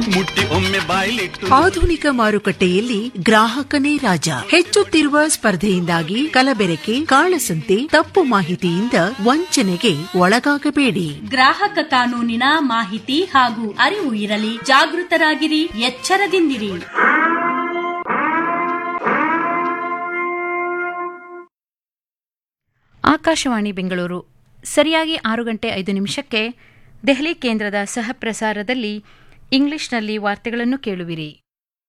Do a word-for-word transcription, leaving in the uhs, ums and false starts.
ಮುಟ್ಟಿ ಒಮ್ಮೆ ಬಾಯ್ಲಿಟ್ಟು. ಆಧುನಿಕ ಮಾರುಕಟ್ಟೆಯಲ್ಲಿ ಗ್ರಾಹಕನೇ ರಾಜ. ಹೆಚ್ಚುತ್ತಿರುವ ಸ್ಪರ್ಧೆಯಿಂದಾಗಿ ಕಲಬೆರಕೆ, ಕಾಳಸಂತೆ, ತಪ್ಪು ಮಾಹಿತಿಯಿಂದ ವಂಚನೆಗೆ ಒಳಗಾಗಬೇಡಿ. ಗ್ರಾಹಕ ಕಾನೂನಿನ ಮಾಹಿತಿ ಹಾಗೂ ಅರಿವು ಇರಲಿ. ಜಾಗೃತರಾಗಿರಿ, ಎಚ್ಚರದಿಂದಿರಿ. ಆಕಾಶವಾಣಿ ಬೆಂಗಳೂರು. ಸರಿಯಾಗಿ ಆರು ಗಂಟೆ ಐದು ನಿಮಿಷಕ್ಕೆ ದೆಹಲಿ ಕೇಂದ್ರದ ಸಹ ಪ್ರಸಾರದಲ್ಲಿ ಇಂಗ್ಲಿಷ್ನಲ್ಲಿ ವಾರ್ತೆಗಳನ್ನು ಕೇಳುವಿರಿ.